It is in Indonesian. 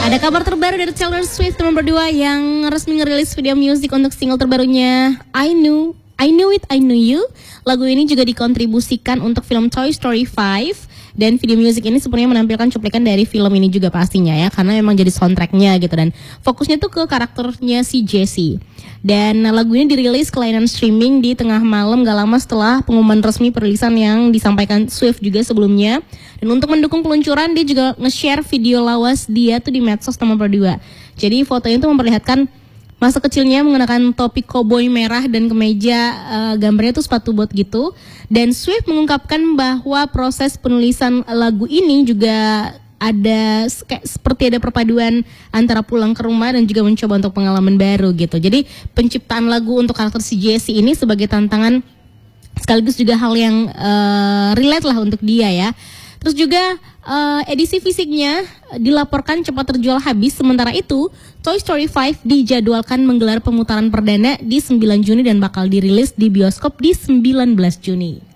Ada kabar terbaru dari Taylor Swift nomor 2 yang resmi ngerilis video musik untuk single terbarunya I Knew It, I Knew You. Lagu ini juga dikontribusikan untuk film Toy Story 5. Dan video musik ini sebenarnya menampilkan cuplikan dari film ini juga pastinya ya, karena memang jadi soundtracknya gitu. Dan fokusnya tuh ke karakternya si Jessie. Dan lagu ini dirilis ke layanan streaming di tengah malam gak lama setelah pengumuman resmi perilisan yang disampaikan Swift juga sebelumnya. Dan untuk mendukung peluncuran dia juga nge-share video lawas dia tuh di medsos nomor 2. Jadi fotonya itu memperlihatkan masa kecilnya menggunakan topi koboi merah dan kemeja, gambarnya tuh sepatu bot gitu. Dan Swift mengungkapkan bahwa proses penulisan lagu ini juga ada seperti ada perpaduan antara pulang ke rumah dan juga mencoba untuk pengalaman baru gitu. Jadi penciptaan lagu untuk karakter si Jessie ini sebagai tantangan sekaligus juga hal yang relate lah untuk dia ya. Terus juga edisi fisiknya dilaporkan cepat terjual habis. Sementara itu Toy Story 5 dijadwalkan menggelar pemutaran perdana di 9 Juni dan bakal dirilis di bioskop di 19 Juni.